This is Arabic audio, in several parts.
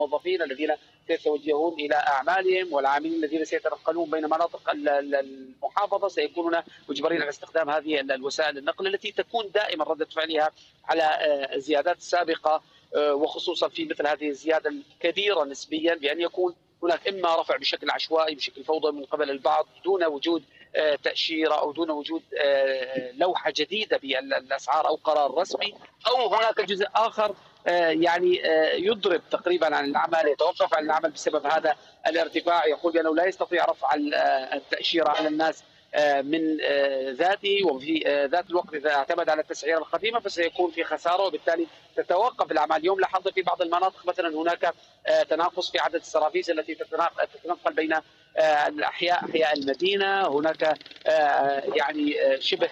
الموظفين الذين سيتوجهون إلى أعمالهم والعاملين الذين سيتنقلون بين مناطق المحافظة سيكونون مجبرين على استخدام هذه الوسائل النقل التي تكون دائما ردة فعلها على الزيادات السابقة، وخصوصا في مثل هذه الزيادة الكبيرة نسبيا، بأن يكون هناك إما رفع بشكل عشوائي بشكل فوضى من قبل البعض دون وجود تأشيرة أو دون وجود لوحة جديدة بالأسعار أو قرار رسمي، أو هناك جزء آخر يعني يضرب تقريبا عن العمل، يتوقف عن العمل بسبب هذا الارتفاع، يقول بأنه لا يستطيع رفع التأشيرة على الناس من ذاته، وفي ذات الوقت إذا اعتمد على التسعيرة القديمة فسيكون في خسارة، وبالتالي تتوقف الأعمال. اليوم لاحظنا في بعض المناطق مثلا هناك تناقص في عدد السرافيس التي تتنقل بين أحياء المدينة، هناك يعني شبه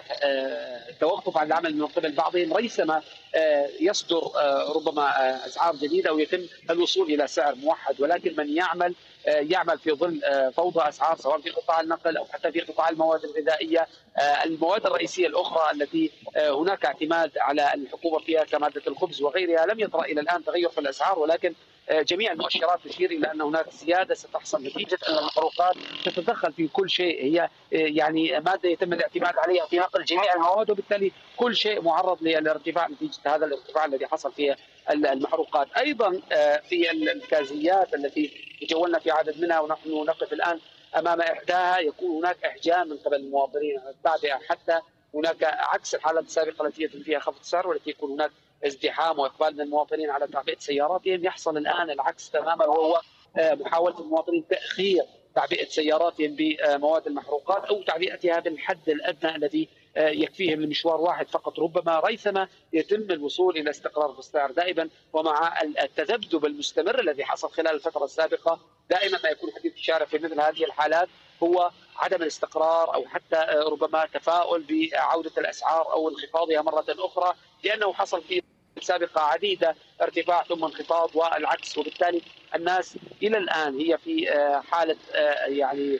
توقف عن العمل من قبل بعضهم، ريثما يصدر ربما أسعار جديدة أو يتم الوصول إلى سعر موحد، ولكن من يعمل في ظل فوضى أسعار سواء في قطاع النقل أو حتى في قطاع المواد الغذائية، المواد الرئيسية الأخرى التي هناك اعتماد على الحكومة فيها كمادة الخبز وغيرها، لم يطرأ إلى الآن تغير في الأسعار، ولكن جميع المؤشرات تشير إلى أن هناك زيادة ستحصل نتيجة أن المحروقات تتدخل في كل شيء، هي يعني مادة يتم الاعتماد عليها في نقل جميع المواد، وبالتالي كل شيء معرض للارتفاع نتيجة هذا الارتفاع الذي حصل في المحروقات. أيضا في الكازيات التي تجولنا في عدد منها ونحن نقف الآن أمام إحداها، يكون هناك إحجام من قبل المواطنين على التعبئة، حتى هناك عكس الحالات السابقة التي يتم فيها خفض السعر والتي يكون هناك ازدحام واقبال من المواطنين على تعبئه سياراتهم، يحصل الان العكس تماما، وهو محاوله المواطنين تاخير تعبئه سياراتهم بمواد المحروقات او تعبئتها بالحد الادنى الذي يكفيهم لمشوار واحد فقط، ربما ريثما يتم الوصول الى استقرار في السعر دائما. ومع التذبذب المستمر الذي حصل خلال الفتره السابقه، دائما ما يكون حديث الشارع في مثل هذه الحالات هو عدم الاستقرار او حتى ربما تفاؤل بعوده الاسعار او انخفاضها مره اخرى، لانه حصل في سابقة عديدة ارتفاع ثم انخفاض والعكس، وبالتالي الناس إلى الآن هي في حالة يعني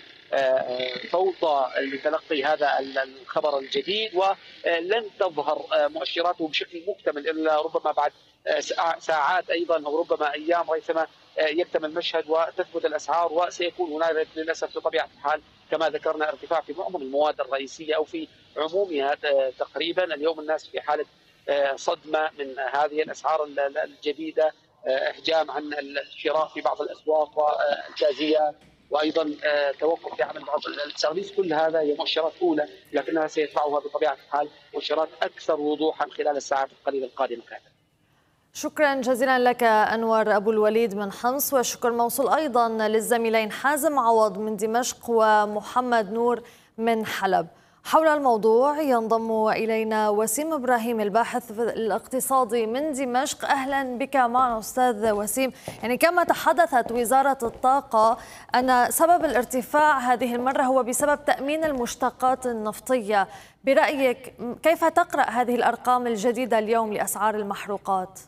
فوضى لتلقي هذا الخبر الجديد، ولن تظهر مؤشراته بشكل مكتمل إلا ربما بعد ساعات أيضا أو ربما أيام، ريثما يكتمل المشهد وتثبت الأسعار، وسيكون هناك للأسف بطبيعة الحال كما ذكرنا ارتفاع في معظم المواد الرئيسية أو في عمومها تقريبا. اليوم الناس في حالة صدمة من هذه الأسعار الجديدة، إحجام عن الشراء في بعض الأسواق والجازيات، وأيضا توقف في عمل بعض السيرفيس. كل هذا هي مؤشرات أولى، لكنها سيتبعها بطبيعة الحال مؤشرات أكثر وضوحا خلال الساعات القليلة القادمة. شكرا جزيلا لك أنور أبو الوليد من حمص، وشكر موصول أيضا للزميلين حازم عوض من دمشق ومحمد نور من حلب. حول الموضوع ينضم إلينا وسيم إبراهيم الباحث الاقتصادي من دمشق. أهلا بك معنا أستاذ وسيم. يعني كما تحدثت وزارة الطاقة أن سبب الارتفاع هذه المرة هو بسبب تأمين المشتقات النفطية، برأيك كيف تقرأ هذه الأرقام الجديدة اليوم لأسعار المحروقات؟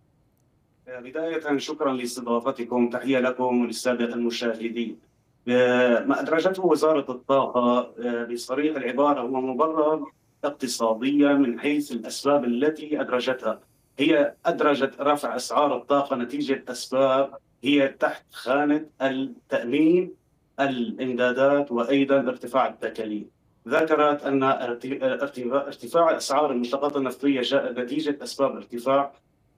بداية شكرا لاستضافتكم، تحية لكم وللسادة المشاهدين. ما أدرجته وزارة الطاقة بصريح العبارة هو مبرر اقتصاديا من حيث الأسباب التي أدرجتها. هي أدرجت رفع أسعار الطاقة نتيجة أسباب هي تحت خانة التأمين، الإمدادات، وأيضا ارتفاع التكاليف. ذكرت أن ارتفاع أسعار المشتقات النفطية جاء نتيجة أسباب ارتفاع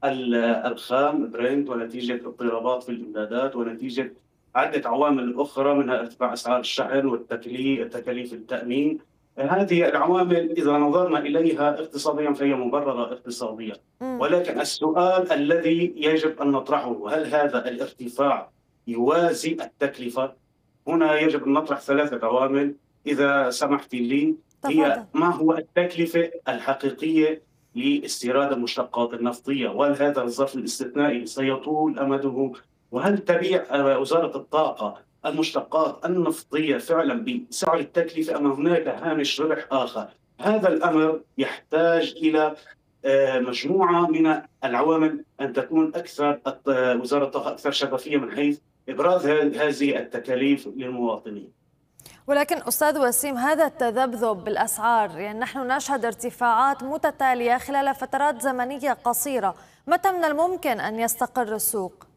الخام برنت، ونتيجة اضطرابات في الإمدادات، ونتيجة عدة عوامل أخرى منها ارتفاع أسعار الشحن والتكاليف التأمين. هذه العوامل إذا نظرنا إليها اقتصاديا فهي مبررة اقتصاديا، ولكن السؤال الذي يجب أن نطرحه، هل هذا الارتفاع يوازي التكلفة؟ هنا يجب أن نطرح ثلاثة عوامل إذا سمحت لي. هي ما هو التكلفة الحقيقية لاستيراد المشتقات النفطية، وهل هذا الظرف الاستثنائي سيطول أمده؟ وهل تبيع وزارة الطاقة المشتقات النفطية فعلا بسعر التكلفة أم هناك هامش ربح آخر؟ هذا الأمر يحتاج إلى مجموعة من العوامل أن تكون أكثر وزارة الطاقة أكثر شفافية من حيث إبراز هذه التكاليف للمواطنين. ولكن أستاذ وسيم، هذا التذبذب بالأسعار، يعني نحن نشهد ارتفاعات متتالية خلال فترات زمنية قصيرة، متى من الممكن أن يستقر السوق؟